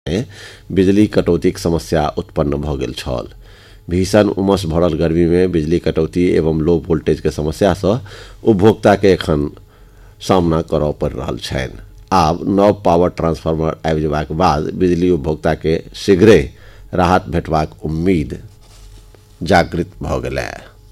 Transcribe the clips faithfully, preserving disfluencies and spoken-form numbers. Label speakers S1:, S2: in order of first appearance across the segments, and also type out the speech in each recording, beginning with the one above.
S1: में बिजली कटौतीक समस्या उत्पन्न भऽ गेल छल। भीषण उमस भरल गर्मी में बिजली कटौती एवं लो वोल्टेज के समस्या से उपभोक्ता के एखन सामना करऽ पड़ि रहल छनि। आब नव पावर ट्रांसफार्मर आबि जेबाक बाद बिजली उपभोक्ता के शीघ्रे राहत भेटबाक उम्मीद जागृत भऽ गेलै।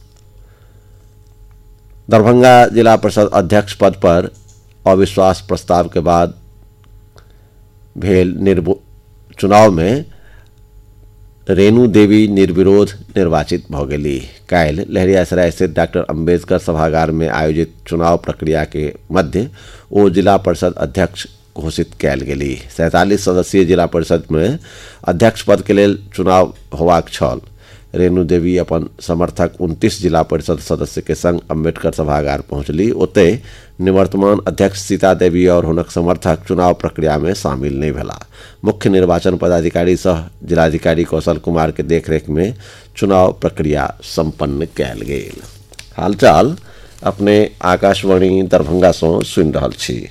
S1: दरभंगा जिला परिषद अध्यक्ष पद पर अविश्वास प्रस्ताव के बाद भेल चुनाव में रेणु देवी निर्विरोध निर्वाचित भऽ गेली। काल्हि लहेरियासराय स्थित डॉक्टर अम्बेडकर सभागार में आयोजित चुनाव प्रक्रिया के मध्य ओ जिला परिषद अध्यक्ष घोषित कयल गेली। सैंतालीस सदस्यीय जिला परिषद में अध्यक्ष पद के लेल चुनाव होबाक छल। रेणु देवी अपन समर्थक उनतीस जिला परिषद सदस्य के संग अम्बेडकर सभागार पहुंचली। ओते निवर्तमान अध्यक्ष सीता देवी और हुनक समर्थक चुनाव प्रक्रिया में शामिल नहीं भेला। मुख्य निर्वाचन पदाधिकारी सह जिलाधिकारी कौशल कुमार के देखरेख में चुनाव प्रक्रिया संपन्न कयल गेल। हालचाल अपने आकाशवाणी दरभंगा से सुनि रहल छी।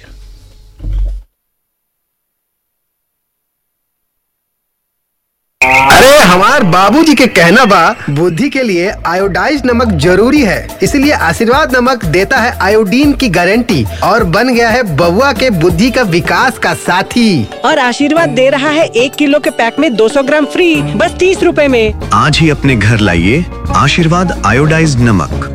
S2: अरे हमार बाबूजी के कहना बा बुद्धि के लिए आयोडाइज नमक जरूरी है, इसलिए आशीर्वाद नमक देता है आयोडीन की गारंटी और बन गया है बबुआ के बुद्धि का विकास का साथी।
S3: और आशीर्वाद दे रहा है एक किलो के पैक में दो सौ ग्राम फ्री बस तीस रुपए में।
S4: आज ही अपने घर लाइए आशीर्वाद आयोडाइज नमक।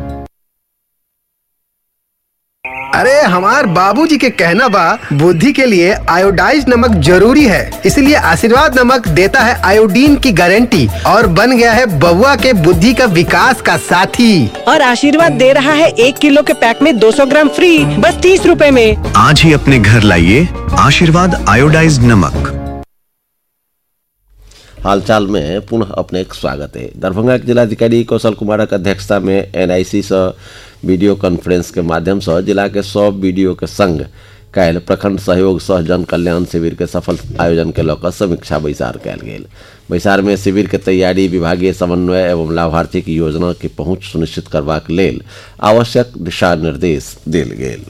S2: अरे हमार बाबूजी के कहना बा बुद्धि के लिए आयोडाइज नमक जरूरी है, इसलिए आशीर्वाद नमक देता है आयोडीन की गारंटी और बन गया है बबुआ के बुद्धि का विकास का साथी।
S3: और आशीर्वाद दे रहा है एक किलो के पैक में दो सौ ग्राम फ्री बस तीस रुपए में।
S4: आज ही अपने घर लाइए आशीर्वाद आयोडाइज नमक।
S1: हालचाल में पुनः अपने स्वागत है। दरभंगा के जिलाधिकारी कौशल कुमार की अध्यक्षता में एनआईसी से वीडियो कॉन्फ्रेंस के माध्यम से जिला के सब वीडियो के संग काल्हि प्रखंड सहयोग सह जन कल्याण शिविर के सफल आयोजन के लऽ कऽ समीक्षा बैसार कयल गेल। बैसार में शिविर के तैयारी, विभागीय समन्वय एवं लाभार्थी की योजना की पहुंच सुनिश्चित करबाक लेल आवश्यक दिशा निर्देश देल गेल।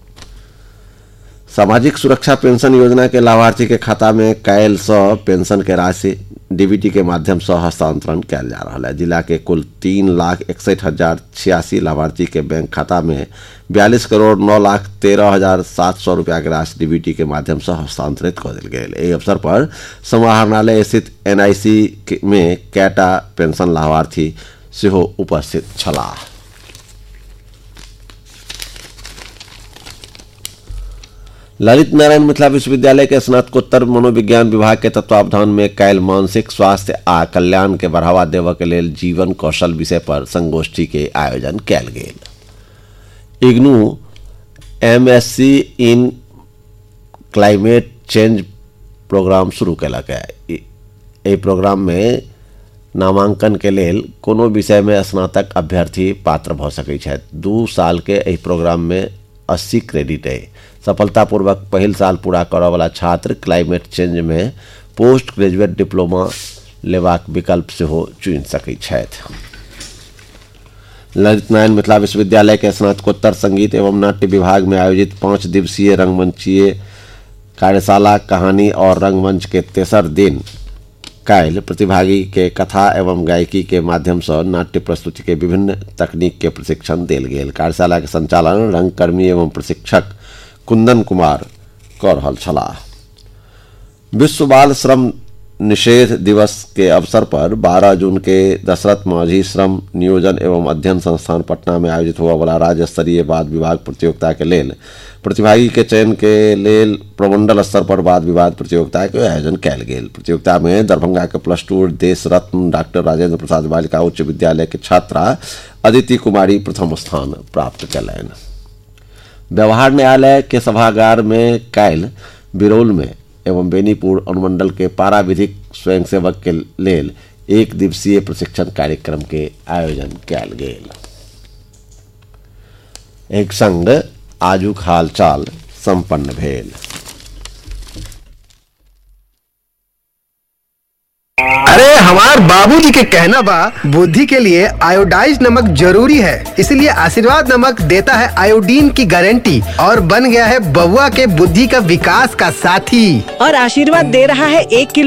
S1: सामाजिक सुरक्षा पेंशन योजना के लाभार्थी के खाता में काल्हि से पेंशन के राशि डीबीटी के माध्यम से हस्तांतरण किया जा रहा है। जिला के कुल तीन लाख इकसठ हजार छियासी लाभार्थी के बैंक खाता में बयालीस करोड़ नौ लाख तेरह हजार सात सौ रुपया के राशि डीबीटी के माध्यम से हस्तांतरित कर दिल गए। एहि अवसर पर समाहरणालय स्थित एनआईसी में कैटा पेंशन लाभार्थी सेहो उपस्थित छलाह। ललित नारायण मिथिला विश्वविद्यालय के स्नातकोत्तर मनोविज्ञान विभाग के तत्वावधान में काल्हि मानसिक स्वास्थ्य आ कल्याण के बढ़ावा देवा के लेल जीवन कौशल विषय पर संगोष्ठी के आयोजन कयल गेल। IGNOU MSc in climate change programme शुरू कयलक है। एहि प्रोग्राम में नामांकन के लेल कोनो विषय में स्नातक अभ्यर्थी पात्र भऽ सकैत छथि। दू साल के एहि प्रोग्राम में अस्सी क्रेडिट है। सफलतापूर्वक पहिल साल पूरा करऽ वाला छात्र क्लाइमेट चेंज में पोस्ट ग्रेजुएट डिप्लोमा लेबाक विकल्प सेहो चुनि सकैत छथि। ललित नारायण मिथिला विश्वविद्यालय के स्नातकोत्तर संगीत एवं नाट्य विभाग में आयोजित पाँच दिवसीय रंगमंचीय कार्यशाला कहानी और रंगमंच के तेसर दिन काल्हि प्रतिभागी के कथा एवं गायकी के माध्यम से नाट्य प्रस्तुति के विभिन्न तकनीक के प्रशिक्षण देल गेल। कार्यशाला के संचालन रंगकर्मी एवं प्रशिक्षक कुंदन कुमार कर रहल छलाह। विश्व बाल श्रम निषेध दिवस के अवसर पर बारह जून के दशरथ माझी श्रम नियोजन एवं अध्ययन संस्थान पटना में आयोजित हुआ वाला राज्य स्तरीय वाद विवाद प्रतियोगिता के लेल प्रतिभागी के चयन के लेल प्रमंडल स्तर पर वाद विवाद प्रतियोगिता के आयोजन कयल गेल। प्रतियोगिता में दरभंगा के प्लस टू देश रत्न डॉक्टर राजेंद्र प्रसाद बालिका उच्च विद्यालय के छात्रा अदिति कुमारी प्रथम स्थान प्राप्त कयलनि। व्यवहार न्यायालय के सभागार में काल्हि बिरौल में एवं बेनीपुर अनुमंडल के पारा विधिक स्वयंसेवक के लेल एक दिवसीय प्रशिक्षण कार्यक्रम के आयोजन कयल गेल। एक संग आजुक हालचाल संपन्न भेल।
S2: अरे हमार बाबूजी के कहना बा बुद्धि के लिए आयोडाइज नमक जरूरी है, इसलिए आशीर्वाद नमक देता है आयोडीन की गारंटी और बन गया है बबुआ के बुद्धि का विकास का साथी।
S3: और आशीर्वाद दे रहा है एक किलो